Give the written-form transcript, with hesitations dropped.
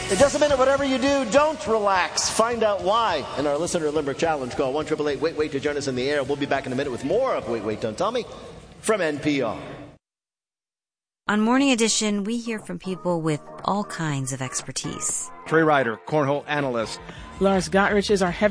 It doesn't mean that whatever you do, don't relax. Find out why in our Listener Limerick Challenge. Call 1-888-WAIT-WAIT to join us in the air. We'll be back in a minute with more of Wait, Wait, Don't Tell Me from NPR. On Morning Edition, we hear from people with all kinds of expertise. Trey Ryder, cornhole analyst. Lars Gotrich is our